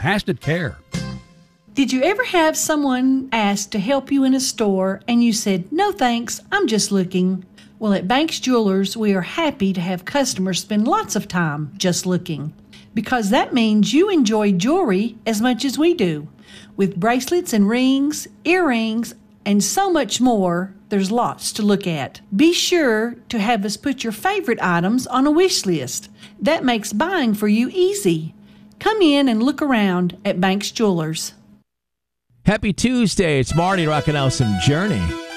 compassionate care. Did you ever have someone ask to help you in a store and you said, "No thanks, I'm just looking"? Well, at Banks Jewelers, we are happy to have customers spend lots of time just looking, because that means you enjoy jewelry as much as we do. With bracelets and rings, earrings, and so much more, there's lots to look at. Be sure to have us put your favorite items on a wish list. That makes buying for you easy. Come in and look around at Banks Jewelers. Happy Tuesday. It's Marty rocking out some Journey.